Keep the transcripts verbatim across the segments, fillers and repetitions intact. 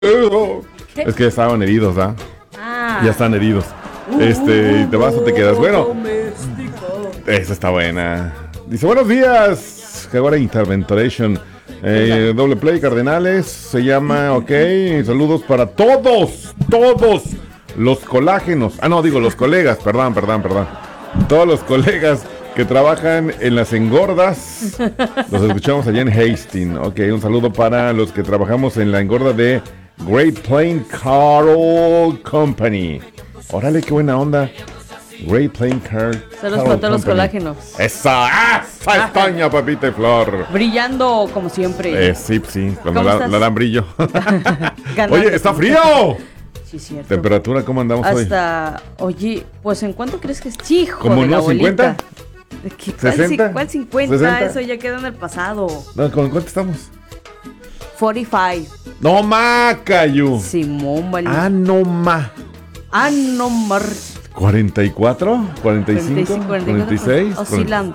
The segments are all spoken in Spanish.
Es que estaban heridos, ¿ah? Ah. Ya están heridos. Este, te vas o te quedas. Bueno, esa está buena. Dice, buenos días, Jaguar Interventoration. Eh, doble Play Cardenales. Se llama, ok. Saludos para todos, todos los colágenos. Ah, no, digo los colegas, perdón, perdón, perdón. Todos los colegas que trabajan en las engordas. Los escuchamos allá en Hastings. Ok, un saludo para los que trabajamos en la engorda de Great Plain Cattle Company. Órale, qué buena onda. Great Plain Car Saludos para todos los colágenos. Esa, esa España, papita y flor. Brillando como siempre. Eh, sí, sí, cuando la, la dan brillo. Ganando. Oye, está frío. Sí, cierto. Temperatura, ¿cómo andamos Hasta, hoy? Hasta, oye, pues ¿en cuánto crees que es? Hijo ¿Como de la unos cincuenta? ¿De qué, cuál, ¿sesenta? ¿Cuál cincuenta? ¿sesenta? Eso ya quedó en el pasado. No, ¿con cuánto estamos? cuarenta y cinco. No, ma, Cayu. Simón, vale. Ah, no, ma. Ah, no, mar. ¿cuarenta y cuatro? ¿cuarenta y cinco? ¿cuarenta y seis? Oscilando.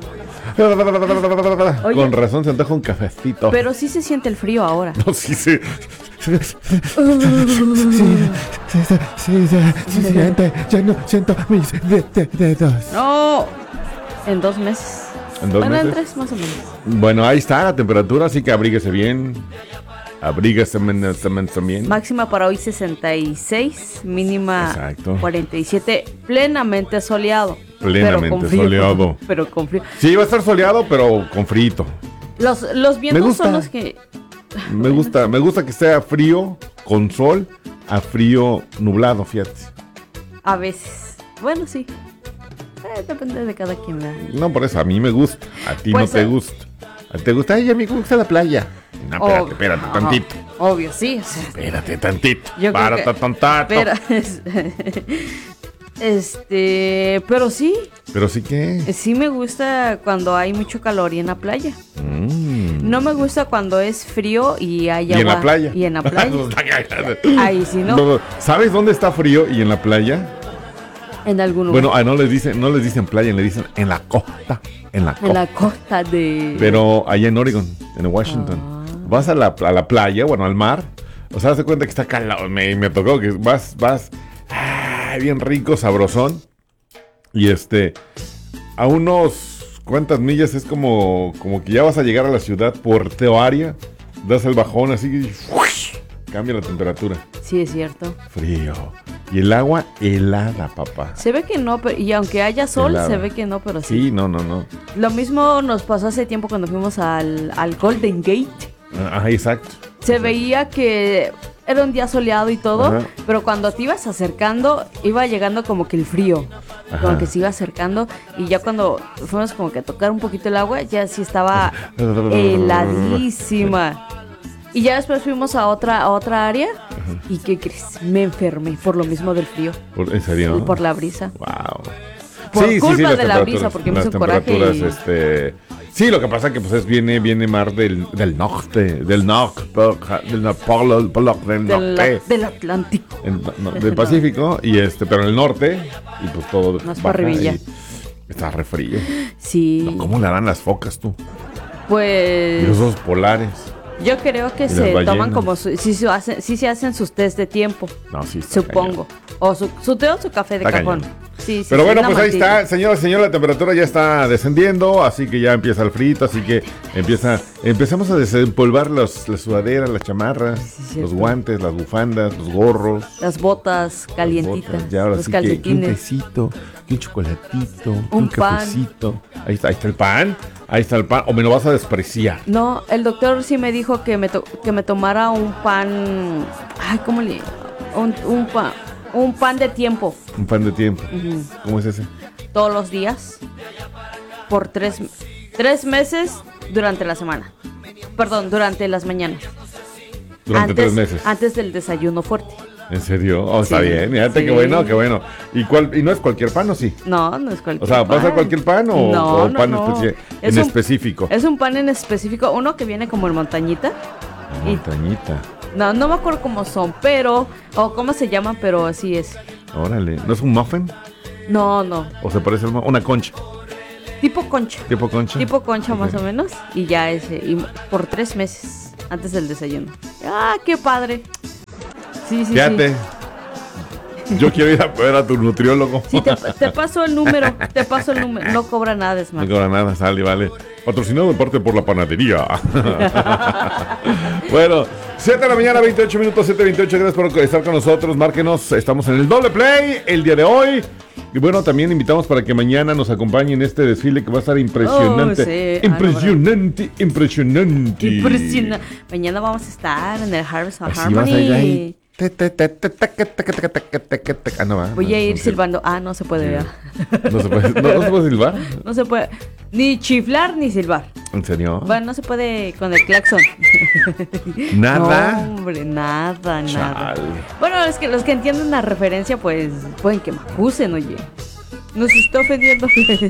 Oye, con razón se antoja un cafecito. Pero sí se siente el frío ahora. No, sí, sí. Sí, sí, sí, sí, siente. Ya no siento mis dedos. No. En dos meses. ¿En dos bueno, meses? en tres más o menos. Bueno, ahí está la temperatura, así que abríguese bien. Abríguese bien. Máxima para hoy sesenta y seis, mínima Exacto. cuarenta y siete, plenamente soleado. Plenamente pero con frío, soleado. Pero con frío. Sí, va a estar soleado, pero con frito. Los, los vientos son los que... Me gusta, me gusta que sea frío con sol a frío nublado, fíjate. A veces. Bueno, sí. Eh, depende de cada quien, ¿verdad? No, por eso, a mí me gusta. A ti Pues, no te eh, gusta. A ti te gusta, ay, a mí me gusta la playa. No, espérate, Obvio. espérate Ajá. tantito. Obvio, sí. O sea, Espérate tantito. Yo creo Para que- tantato. espera. Este, pero sí, Pero sí que. sí me gusta cuando hay mucho calor y en la playa. Mm. No me gusta cuando es frío y hay Y agua. en la playa. Y en la playa. Ahí sí, ¿no? No, ¿sabes dónde está frío y en la playa? En algún lugar. Bueno, ah, no les dicen, no les dicen playa, le dicen en la costa. En la costa. En la costa de... Pero allá en Oregon, en Washington. Ah. Vas a la, a la playa, bueno, al mar. O sea, haz de cuenta que está calado. Me, me tocó que vas, vas. Ay, bien rico, sabrosón. Y este. A unos cuantas millas es como, como que ya vas a llegar a la ciudad portuaria. Das el bajón así y ¡fuish! Cambia la temperatura. Sí, es cierto. Frío. Y el agua helada, papá. Se ve que no, pero- y aunque haya sol, Helada. se ve que no, pero sí. Sí, no, no, no. Lo mismo nos pasó hace tiempo cuando fuimos al, al Golden Gate. Ajá, exacto. Se veía que era un día soleado y todo, Ajá. pero cuando te ibas acercando, iba llegando como que el frío. Ajá. Como que se iba acercando y ya cuando fuimos como que a tocar un poquito el agua, ya sí estaba heladísima. Y ya después fuimos a otra, a otra área y ¿qué crees? Me enfermé por lo mismo del frío, Por- ¿En serio? por la brisa. Wow. Por culpa las de la temperaturas- brisa, porque me las hizo coraje temperaturas, y- este, sí, lo que pasa que pues es viene viene mar del, del norte, del norte, del no- polo, polo, del Del, norte, del Atlántico. en- no, del Pacífico y este, pero en el norte y pues todo Más baja para arribilla. y está re frío. Sí, No, ¿cómo le harán las focas tú? Y pues los osos polares. yo creo que las se toman ballenas. como su, si se hacen, si se hacen sus test de tiempo, No, sí, está supongo. O su, su té o su café de Está cajón. cañón. Sí, sí, Pero sí, bueno, una pues ahí mantilla. está, señora, señora, la temperatura ya está descendiendo, así que ya empieza el frito, así que empieza, empezamos a desempolvar los, las sudaderas, las chamarras, Sí, los cierto. guantes, las bufandas, los gorros. Las botas las calientitas, botas. Ya ahora los sí que, que un calcetines. quesito, que un chocolatito, que Un un pan. cafecito. Ahí está, ahí está el pan, ahí está el pan, o me lo vas a despreciar. No, el doctor sí me dijo que me, to- que me tomara un pan. Ay, ¿cómo le.? Un, un pan. Un pan de tiempo. Un pan de tiempo. Ujú. ¿Cómo es ese? Todos los días. Por tres, tres meses durante la semana. Perdón, durante las mañanas. Durante antes, tres meses. Antes del desayuno fuerte. ¿En serio? Oh, está Sí, bien, fíjate sí. qué bueno, qué bueno. ¿Y cuál, y no es cualquier pan o sí? No, no es cualquier O sea, ¿va a ser pan. cualquier pan o, No, o no, pan no. especi- Es en un- específico? Es un pan en específico, uno que viene como en montañita. y- Montañita. No, no me acuerdo cómo son, pero, o cómo se llaman, pero así es. Órale. ¿No es un muffin? No, no, ¿O se parece a un mu- una concha? tipo concha. ¿Tipo concha? Tipo concha Ok. más o menos. Y ya ese, y por tres meses antes del desayuno. Ah, qué padre. Sí, sí, Fíjate. sí. Yo quiero ir a ver a tu nutriólogo. Sí, te, te paso el número, te paso el número. No cobra nada, es más. No cobra nada, sale, vale. Patrocinado en parte por la panadería. Bueno, siete de la mañana, veintiocho minutos, siete veintiocho. Gracias por estar con nosotros. Márquenos, estamos en el doble play el día de hoy. Y bueno, también invitamos para que mañana nos acompañen en este desfile que va a estar impresionante. Oh, sí. Impresionante, Ah, impresionante. Impresionante. Mañana vamos a estar en el Harvest of Así vas a ir ahí. Harmony. Te, te, te, te, te, te, te, te, te, te, te, te, te. Ah, no, va. Voy a ir No, silbando. Ah, no se puede ver. No se puede, no, no se puede silbar. No se puede ni chiflar ni silbar. ¿En serio? Bueno, no se puede con el claxon. Nada. No, hombre, nada, nada. Chal. Bueno, es que los que entienden la referencia, pues pueden que me acusen, oye. Nos está ofendiendo.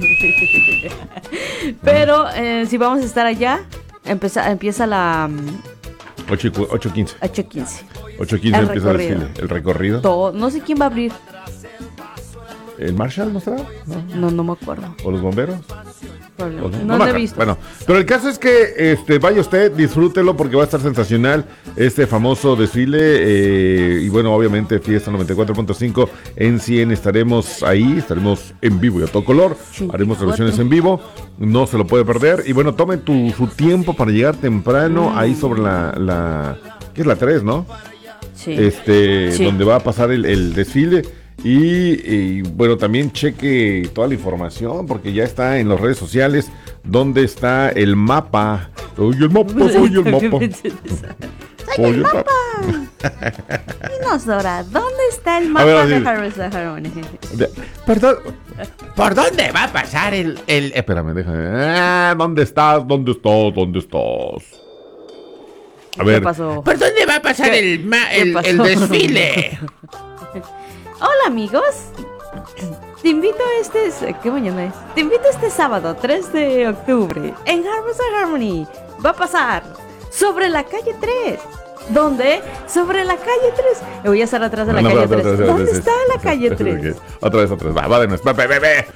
Pero eh, si vamos a estar allá, empieza, empieza la ocho quince. ocho quince. ocho quince El empieza el recorrido. desfile. El recorrido. Todo, no sé quién va a abrir. ¿El Marshall no será? ¿No? No, no me acuerdo. ¿O los bomberos? No, ¿O no, no? no No lo me he acuerdo. visto. Bueno, pero el caso es que este, vaya usted, disfrútelo porque va a estar sensacional este famoso desfile. Eh, y bueno, obviamente Fiesta noventa y cuatro punto cinco en cien estaremos ahí, estaremos en vivo y a todo color. Haremos transmisiones en vivo, no se lo puede perder. Y bueno, tomen tu, su tiempo para llegar temprano Mm. ahí sobre la, la, ¿qué es la tres, no? Sí. Este, Sí. donde va a pasar el, el desfile. Y, y bueno, también cheque toda la información porque ya está en las redes sociales donde está el mapa. Soy el mapa, soy el mapa. Soy el mapa. Dinos, Dora, ¿dónde está el A mapa ver, de así. Harvest of Harmony? De- Perdón, ¿por dónde va a pasar el, el... Espérame, déjame. Ah, ¿dónde estás? ¿Dónde estás? ¿Dónde estás? A ver. ¿Qué pasó? ¿Por dónde va a pasar ¿Qué? el, ma- ¿Qué el, pasó? el desfile? Hola, amigos. Te invito a este... ¿Qué mañana es? Te invito este sábado, tres de octubre, en Harvest of Harmony. Va a pasar sobre la calle tres. ¿Dónde? Sobre la calle tres. Me voy a estar atrás de la No, no, calle otra, tres. otra, otra, ¿Dónde otra, está otra, la calle otra, otra, tres? otra, Otra vez, otra vez. Va, va de nuevo. Ve, ve, ve, ve.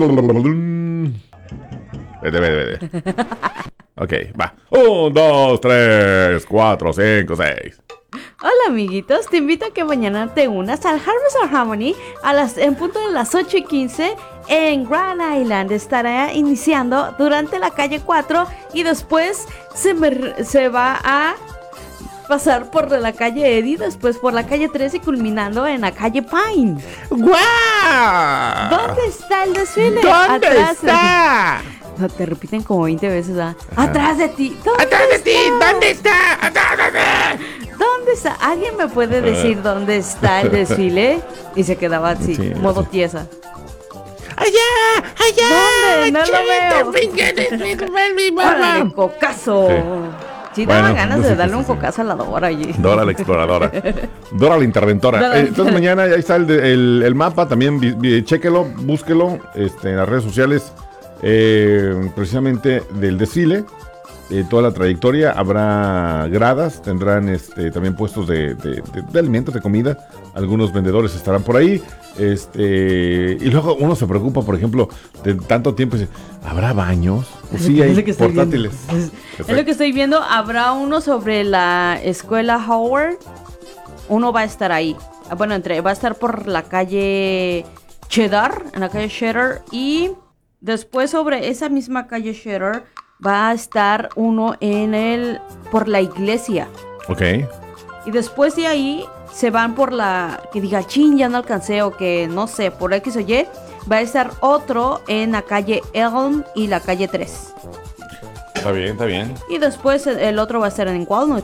Vete, vete, vete. Ok, va. Un, dos, tres, cuatro, cinco, seis. Hola, amiguitos. Te invito a que mañana te unas al Harvest of Harmony a las, en punto de las ocho y quince en Grand Island. Estará iniciando durante la calle cuatro y después se, me- se va a pasar por la calle Eddie, después por la calle tres y culminando en la calle Pine. ¡Guau! ¿Dónde está el desfile? ¿Dónde Atrás. está? No, te repiten como veinte veces. ¿Ah? Atrás de ti. ¿Dónde ¡Atrás de ti! está? ¿Dónde está? ¡Atrás de ti! ¿Dónde está? ¿Alguien me puede decir dónde está el desfile? Y se quedaba así, Sí, modo sí. tiesa. ¡Allá! ¡Allá! ¿Dónde? No lo Chavito, veo. fíjate, mi- mi ¡Órale, mamá! cocazo! Sí. Sí, daba Bueno, ganas no sé de qué darle es un eso. cocazo a la Dora allí. Dora la exploradora. Dora la interventora. Dora la Eh, entonces mañana ahí está el, de- el, el mapa. También vi- vi- chéquelo, búsquelo este, en las redes sociales. eh, precisamente del desfile. eh, toda la trayectoria. Habrá gradas. Tendrán este, también puestos de, de- de- de alimentos, de comida. Algunos vendedores estarán por ahí. Este, y luego uno se preocupa, por ejemplo, de tanto tiempo. y dice, ¿habrá baños? Pues sí, Es hay lo que estoy portátiles. viendo. Es, es lo que estoy viendo. Habrá uno sobre la escuela Howard. Uno va a estar ahí. Ah, Bueno, entre, va a estar por la calle Cheddar, en la calle Cheddar. Y después sobre esa misma calle Cheddar va a estar uno en el por la iglesia. Ok. Y después de ahí se van por la... Que diga, chin, ya no alcancé o que no sé, por X o Y. Va a estar otro en la calle Elm y la calle tres. Está bien, está bien. Y después el- el otro va a ser en Walnut.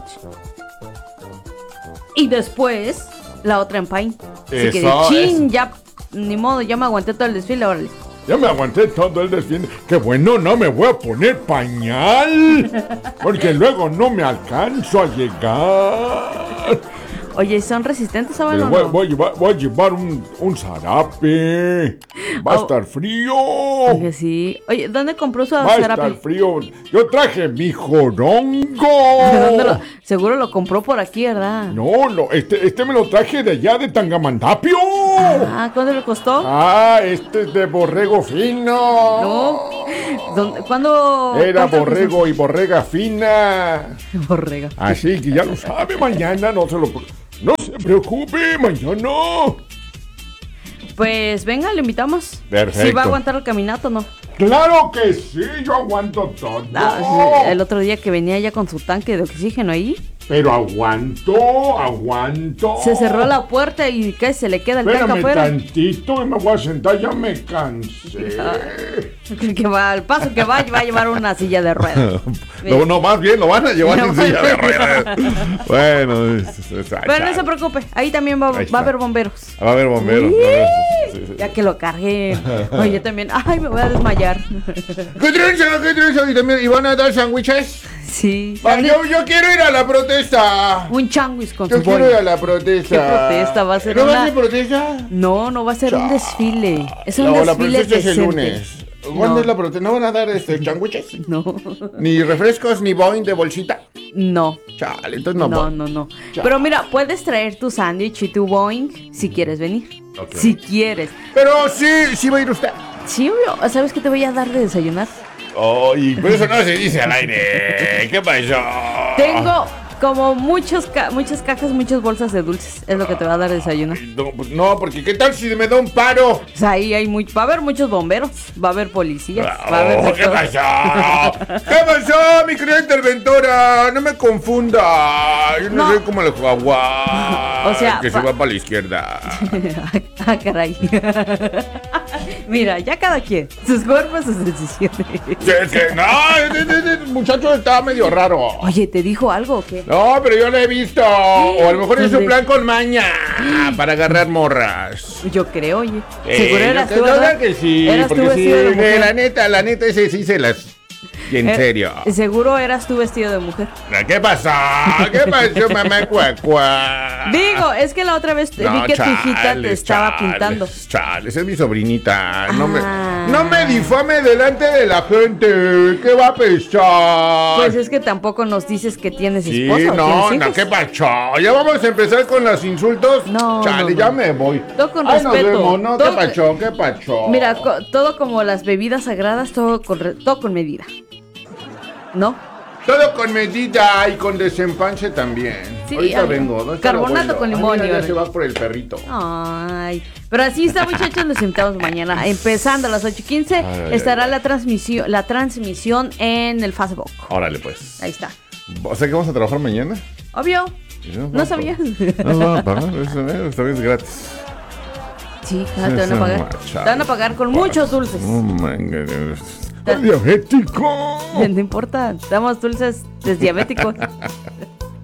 Y después la otra en Pine. Así que de Eso chin, ya... Ni modo, ya me aguanté todo el desfile, órale. Ya me aguanté todo el desfile. ¡Qué bueno! No me voy a poner pañal. Porque luego no me alcanzo a llegar. Oye, ¿son resistentes, ¿saben Pero o voy, no? voy a llevar, voy a llevar un, un zarape. Va a Oh. estar frío. Oye, sí. Oye, ¿dónde compró su Va a estar zarape? frío. Yo traje mi jorongo. ¿De dónde lo- Seguro lo compró por aquí, ¿verdad? No, no, este, este me lo traje de allá de Tangamandapio. Ah, ¿cuánto le costó? Ah, este es de borrego fino. No. ¿Dónde- ¿Cuándo? Era cuánto borrego y borrega fina. costó? Borrega. Así que ya lo sabe, mañana no se lo, No se preocupe, mañana. Pues venga, le invitamos. Perfecto. Si va a aguantar el caminato, ¿no? Claro que sí, yo aguanto todo. Ah, el otro día que venía ya con su tanque de oxígeno ahí, Pero aguanto, aguanto. se cerró la puerta y ¿qué? Se le queda el tanque Espérame afuera. tantito y me voy a sentar, ya me cansé. Que va, al paso que va, va a llevar una silla de ruedas. No, no, más bien lo van a llevar No, en silla de ruedas. Bueno, es- es- es- Pero no se preocupe, ahí también va, Ahí va está. a haber bomberos. Va a haber bomberos. Sí. va a haber- sí, sí, sí. Ya que lo carguen. Oye, yo también. Ay, me voy a desmayar. ¿Qué trenza, qué trenza? ¿Y, también, ¿y van a dar sándwiches? Sí. Va, yo, yo quiero ir a la protesta. Un changuis con Yo su quiero boing. ir a la protesta. ¿Qué protesta? Va a ser ¿No va una- a ser protesta? No, no va a ser un desfile. Es un No, la desfile protesta es el decente. lunes. ¿Cuándo No. es la protesta? ¿No van a dar este sándwiches? No, ¿Ni refrescos, ni boing de bolsita? no. Chale, entonces no No, voy. no, no. Ya. Pero mira, puedes traer tu sándwich y tu Boeing si quieres venir. Ok. Si quieres. Pero sí, sí va a ir usted. Sí, obvio. ¿Sabes qué te voy a dar de desayunar? Ay, pero eso no se dice al aire. ¿Qué pasó? Tengo como muchos ca- muchas cajas, muchas bolsas de dulces. Es lo que te va a dar de desayunar. No, pues, no, porque ¿qué tal si me da un paro? O sea, ahí hay muy, va a haber muchos bomberos, va a haber policías, va a haber de Oh, ¿qué todo. pasó? ¿Qué pasó, mi querida interventora? No me confunda. Yo no, No. soy como el jaguar. O sea, que pa- se va para la izquierda. Ah, caray. Mira, ya cada quien, sus cuerpos, sus decisiones. Sí, es que no, el muchacho está medio raro. Oye, ¿te dijo algo o qué? No, pero yo lo he visto. O a lo mejor es un ¿Dónde? plan con maña para agarrar morras. Yo creo, oye. Eh, Seguro yo eras creo tú, ¿verdad? que sí, Eras tú porque sí, vestido de mujer. la neta, la neta, ese sí se las... Y en Eh, serio. Seguro eras tú vestido de mujer. ¿Qué pasó? ¿Qué pasó, mamá cuacua? Digo, es que la otra vez te vi que tu hijita te estaba pintando. Chales, es mi sobrinita. No, Ah. me, no me difame delante de la gente. ¿Qué va a pesar? Pues es que tampoco nos dices que tienes Sí, esposa. o no, tienes no, hijos. ¿qué pasó? Ya vamos a empezar con los insultos. No, Chale, no, ya no. me voy. Todo con Ay, nos respeto. vemos, ¿no? Todo- ¿Qué pacho? ¿Qué pacho? Mira, co- todo como las bebidas sagradas, todo con, re- todo con medida. ¿No? Todo con medida y con desempanche también. Sí, Ahorita ay, vengo. ¿Dónde está el carbonato abuelo? con Ay, limón, mira, y ya ahora- se va por el perrito. Ay, pero así está, muchachos, los invitamos mañana. Empezando a las ocho y quince, Ay, ay, estará ay. la transmisión, la transmisión en el Facebook. Órale, pues. Ahí está. O sea que vamos a trabajar mañana. Obvio. No, ¿No sabías? No, no, pagar, eso, eh, esta vez es gratis. Sí, claro, te van a pagar. Te van a pagar con muchos dulces. Oh, my God. ¡Es diabético! No importa, damos dulces desdiabéticos.